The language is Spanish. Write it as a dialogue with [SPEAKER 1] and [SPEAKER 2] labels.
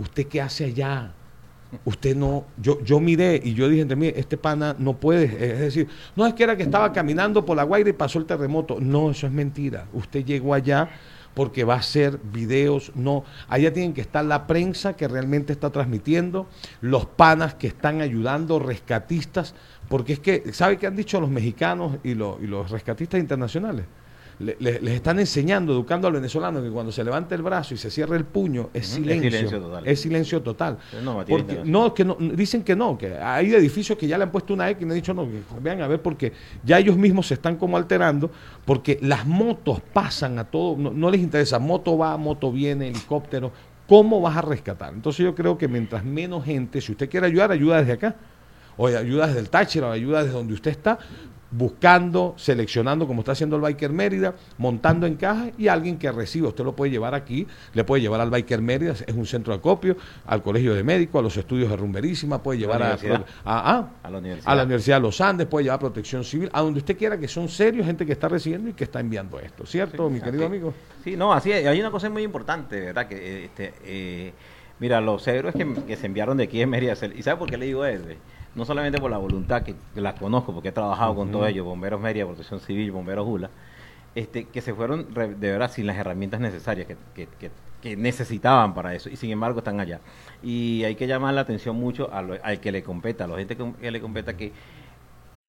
[SPEAKER 1] ¿usted qué hace allá? Usted no, yo miré y yo dije entre mí, este pana no puede, es decir, no es que era que estaba caminando por La Guaira y pasó el terremoto. No, eso es mentira. Usted llegó allá porque va a hacer videos, no, allá tienen que estar la prensa que realmente está transmitiendo, los panas que están ayudando, rescatistas, porque es que, ¿sabe qué han dicho los mexicanos y los rescatistas internacionales? Les están enseñando, educando al venezolano que cuando se levanta el brazo y se cierra el puño es silencio, es silencio total. Porque, no, es que no, dicen que no, que hay edificios que ya le han puesto una X y me han dicho no, que vean a ver porque ya ellos mismos se están como alterando porque las motos pasan a todo, no les interesa, moto va, moto viene, helicóptero, ¿cómo vas a rescatar? Entonces yo creo que mientras menos gente, si usted quiere ayudar, ayuda desde acá, o ayuda desde el Táchira, o ayuda desde donde usted está, buscando, seleccionando, como está haciendo el Biker Mérida, montando en cajas y alguien que reciba. Usted lo puede llevar aquí, le puede llevar al Biker Mérida, es un centro de acopio, al Colegio de Médicos, a los estudios de Rumberísima, puede llevar a la Universidad de los Andes, puede llevar a Protección Civil, a donde usted quiera, que son serios, gente que está recibiendo y que está enviando esto. ¿Cierto, mi querido amigo?
[SPEAKER 2] Sí, no, así es. Hay una cosa muy importante, ¿verdad? Que mira, los héroes que se enviaron de aquí de Mérida, ¿y sabe por qué le digo héroes? No solamente por la voluntad, que la conozco, porque he trabajado con todos ellos, Bomberos Mérida, Protección Civil, Bomberos Jula, que se fueron de verdad sin las herramientas necesarias que necesitaban para eso, y sin embargo están allá. Y hay que llamar la atención mucho al que le competa, a la gente que le competa, que